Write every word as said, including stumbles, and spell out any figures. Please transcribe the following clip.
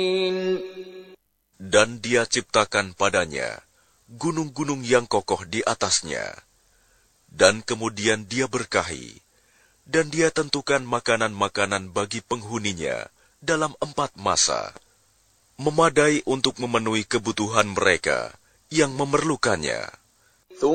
Dan Dia ciptakan padanya gunung-gunung yang kokoh di atasnya. Dan kemudian Dia berkahi, dan Dia tentukan makanan-makanan bagi penghuninya dalam empat masa, memadai untuk memenuhi kebutuhan mereka yang memerlukannya.